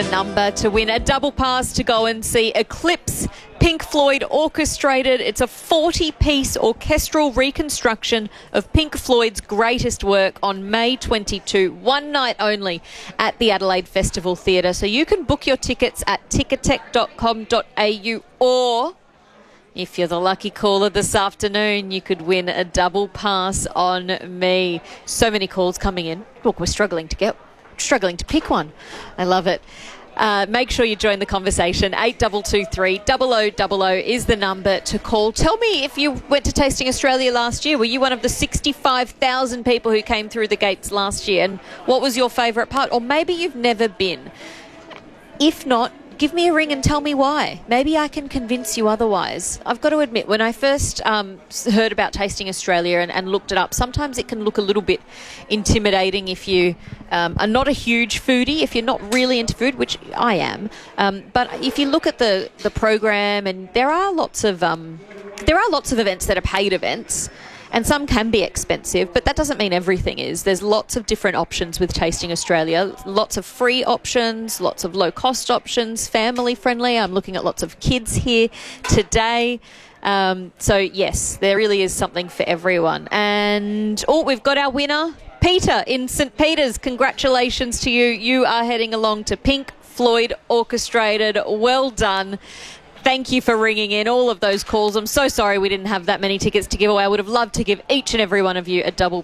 number to win a double pass to go and see Eclipse Pink Floyd orchestrated. It's a 40-piece orchestral reconstruction of Pink Floyd's greatest work on May 22, one night only at the Adelaide Festival Theatre. So you can book your tickets at ticketek.com.au, or if you're the lucky caller this afternoon, you could win a double pass on me. So many calls coming in. Look, we're struggling to pick one. I love it. Make sure you join the conversation. 8223 0000 is the number to call. Tell me if you went to Tasting Australia last year. Were you one of the 65,000 people who came through the gates last year? And what was your favourite part? Or maybe you've never been. If not, give me a ring and tell me why. Maybe I can convince you otherwise. I've got to admit, when I first heard about Tasting Australia and looked it up, sometimes it can look a little bit intimidating if you are not a huge foodie, if you're not really into food, which I am. But if you look at the program, and there are lots of events that are paid events, and some can be expensive, but that doesn't mean everything is. There's lots of different options with Tasting Australia. Lots of free options, lots of low-cost options, family-friendly. I'm looking at lots of kids here today. So, yes, there really is something for everyone. And, we've got our winner, Peter in St. Peters. Congratulations to you. You are heading along to Pink Floyd Orchestrated. Well done. Thank you for ringing in all of those calls. I'm so sorry we didn't have that many tickets to give away. I would have loved to give each and every one of you a double